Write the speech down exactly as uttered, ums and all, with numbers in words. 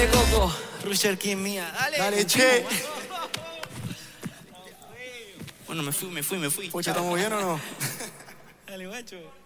Dale, Coco. Rusher King mía. Dale. Dale, che. Bueno, me fui, me fui, me fui. Pucha, ¿estamos bien o no? Dale, macho.